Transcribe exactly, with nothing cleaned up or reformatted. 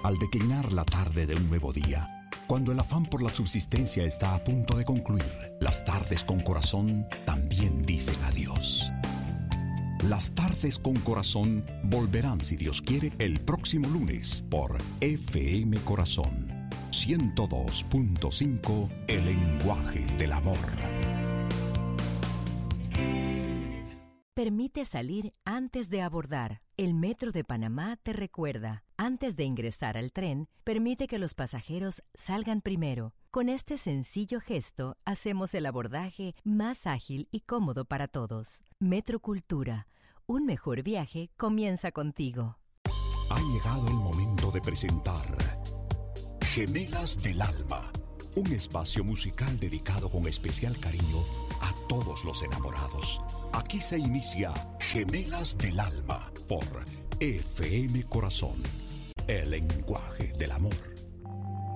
al declinar la tarde de un nuevo día, cuando el afán por la subsistencia está a punto de concluir, las tardes con corazón también dicen adiós. Las tardes con corazón volverán, si Dios quiere, el próximo lunes por F M Corazón ciento dos punto cinco, el lenguaje del amor. Permite salir antes de abordar. El Metro de Panamá te recuerda, antes de ingresar al tren, permite que los pasajeros salgan primero. Con este sencillo gesto, hacemos el abordaje más ágil y cómodo para todos. Metro Cultura, un mejor viaje comienza contigo. Ha llegado el momento de presentar Gemelas del Alma, un espacio musical dedicado con especial cariño a todos los enamorados. Aquí se inicia Gemelas del Alma por F M Corazón, el lenguaje del amor.